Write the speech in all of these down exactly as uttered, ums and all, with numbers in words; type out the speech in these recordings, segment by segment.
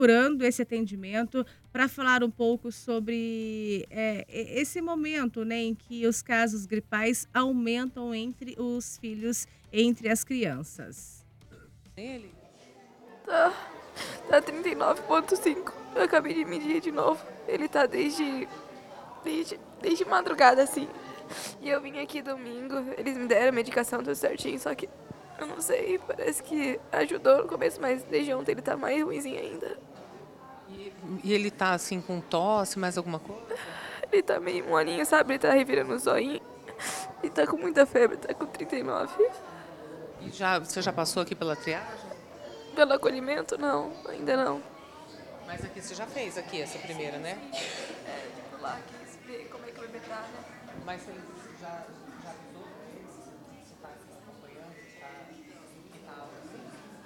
procurando esse atendimento para falar um pouco sobre é, e- esse momento, né, em que os casos gripais aumentam entre os filhos, entre as crianças. Ele? Tá, tá trinta e nove ponto cinco. Eu acabei de medir de novo. Ele tá desde, desde, desde madrugada, assim. E eu vim aqui domingo, eles me deram a medicação tudo certinho, só que eu não sei, parece que ajudou no começo, mas desde ontem ele tá mais ruimzinho ainda. E, e ele tá assim com tosse, mais alguma coisa? Ele tá meio molinho, sabe? Ele tá revirando o zoinho. E tá com muita febre, tá com trinta e nove. E já, você já passou aqui pela triagem? Pelo acolhimento, não, ainda não. Mas aqui você já fez aqui essa primeira, né? É, tipo, lá quis ver como é que o bebê tá, né? Mas você já, já avisou pra eles? Você está acompanhando? Está, que tá algo assim?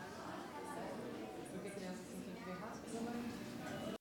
Porque criança assim tem que ver rápido, né?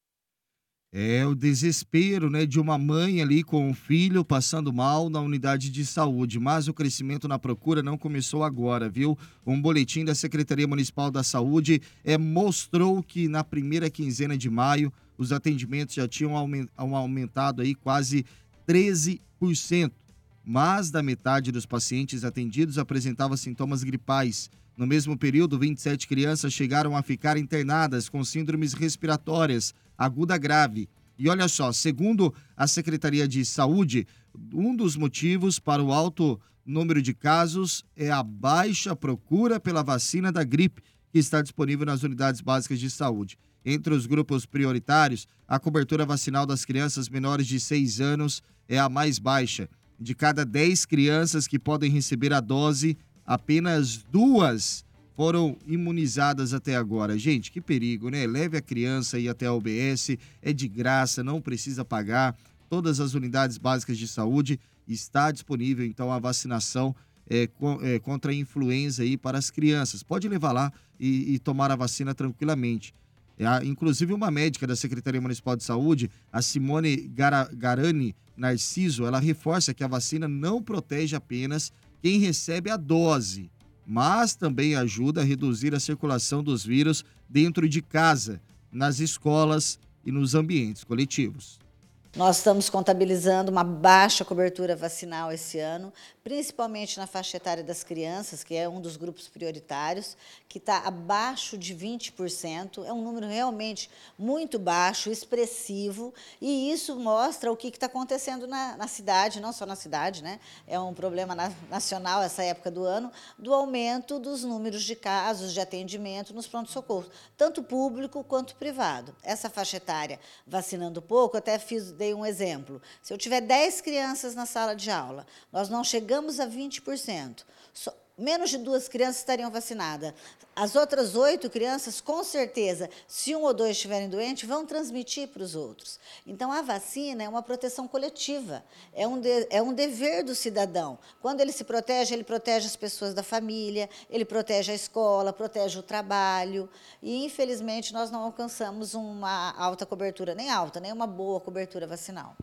É o desespero, né, de uma mãe ali com o filho passando mal na unidade de saúde, mas o crescimento na procura não começou agora, viu? Um boletim da Secretaria Municipal da Saúde é, mostrou que na primeira quinzena de maio os atendimentos já tinham aumen- aumentado aí quase treze por cento, mas da metade dos pacientes atendidos apresentava sintomas gripais. No mesmo período, vinte e sete crianças chegaram a ficar internadas com síndromes respiratórias aguda grave. E olha só, segundo a Secretaria de Saúde, um dos motivos para o alto número de casos é a baixa procura pela vacina da gripe, que está disponível nas unidades básicas de saúde. Entre os grupos prioritários, a cobertura vacinal das crianças menores de seis anos é a mais baixa. De cada dez crianças que podem receber a dose, apenas duas foram imunizadas até agora. Gente, que perigo, né? Leve a criança aí até a U B S, é de graça, não precisa pagar. Todas as unidades básicas de saúde está disponível, então, a vacinação é, co- é, contra a influenza aí para as crianças. Pode levar lá e, e tomar a vacina tranquilamente. É, a- inclusive, uma médica da Secretaria Municipal de Saúde, a Simone Gara- Garani Narciso, ela reforça que a vacina não protege apenas quem recebe a dose, mas também ajuda a reduzir a circulação dos vírus dentro de casa, nas escolas e nos ambientes coletivos. Nós estamos contabilizando uma baixa cobertura vacinal esse ano, principalmente na faixa etária das crianças, que é um dos grupos prioritários, que está abaixo de vinte por cento. É um número realmente muito baixo, expressivo, e isso mostra o que está acontecendo na, na cidade, não só na cidade, né? É um problema na, nacional essa época do ano, do aumento dos números de casos de atendimento nos pronto-socorros, tanto público quanto privado. Essa faixa etária vacinando pouco, até fiz, dei um exemplo. Se eu tiver dez crianças na sala de aula, nós não chegamos a vinte por cento. Só, menos de duas crianças estariam vacinadas. As outras oito crianças, com certeza, se um ou dois estiverem doentes, vão transmitir para os outros. Então, a vacina é uma proteção coletiva, é um, de, é um dever do cidadão. Quando ele se protege, ele protege as pessoas da família, ele protege a escola, protege o trabalho. E, infelizmente, nós não alcançamos uma alta cobertura, nem alta, nem uma boa cobertura vacinal.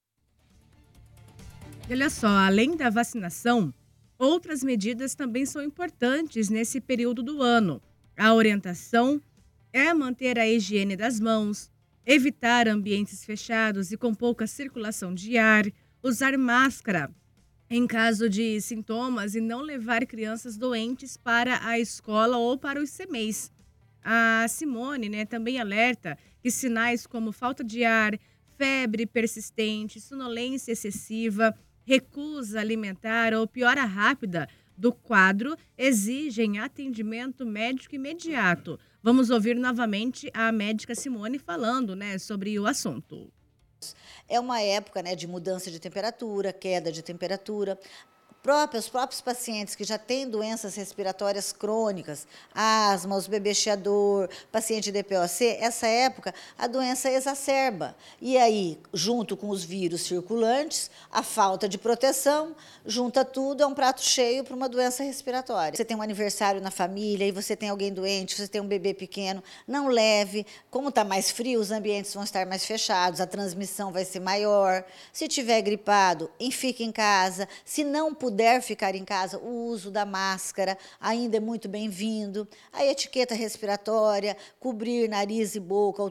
E olha só, além da vacinação, outras medidas também são importantes nesse período do ano. A orientação é manter a higiene das mãos, evitar ambientes fechados e com pouca circulação de ar, usar máscara em caso de sintomas e não levar crianças doentes para a escola ou para os C M E Is. A Simone, né, também alerta que sinais como falta de ar, febre persistente, sonolência excessiva, recusa alimentar ou piora rápida do quadro exigem atendimento médico imediato. Vamos ouvir novamente a médica Simone falando, né, sobre o assunto. É uma época, né, de mudança de temperatura, queda de temperatura. Próprios, os próprios pacientes que já têm doenças respiratórias crônicas, asma, os bebês chiador, paciente de D P O C, essa época a doença exacerba. E aí, junto com os vírus circulantes, a falta de proteção, junta tudo, é um prato cheio para uma doença respiratória. Você tem um aniversário na família e você tem alguém doente, você tem um bebê pequeno, não leve. Como está mais frio, os ambientes vão estar mais fechados, a transmissão vai ser maior. Se tiver gripado, fique em casa. Se não puder puder ficar em casa, o uso da máscara ainda é muito bem-vindo. A etiqueta respiratória, cobrir nariz e boca